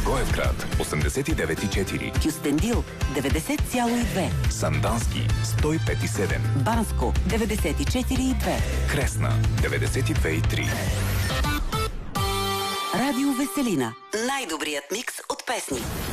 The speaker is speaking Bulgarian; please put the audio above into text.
Благоевград 89,4, Кюстендил 90,2, Сандански 105,7, Банско 94,2, Кресна 92,3. Радио Веселина. Най-добрият микс от песни.